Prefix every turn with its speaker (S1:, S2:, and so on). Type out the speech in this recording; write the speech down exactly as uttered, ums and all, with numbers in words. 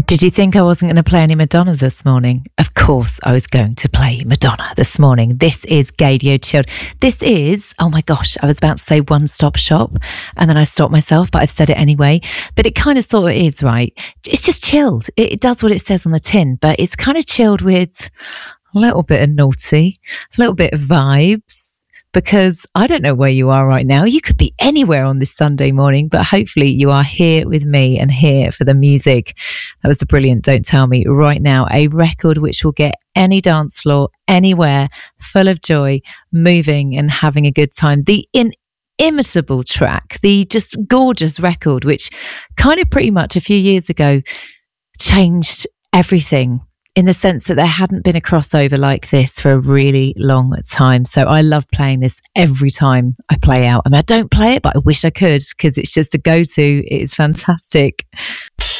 S1: Did you think I wasn't going to play any Madonna this morning? Of course I was going to play Madonna this morning. This is Gaydio Chilled. This is, oh my gosh, I was about to say One Stop Shop and then I stopped myself, but I've said it anyway. But it kind of sort of is, right? It's just chilled. It, it does what it says on the tin, but it's kind of chilled with a little bit of naughty, a little bit of vibes. Because I don't know where you are right now. You could be anywhere on this Sunday morning, but hopefully you are here with me and here for the music. That was a brilliant Don't Tell Me right now. A record which will get any dance floor, anywhere, full of joy, moving and having a good time. The inimitable track, the just gorgeous record, which kind of pretty much a few years ago changed everything. In the sense that there hadn't been a crossover like this for a really long time. So I love playing this every time I play out. I mean, I don't play it, but I wish I could because it's just a go-to. It is fantastic.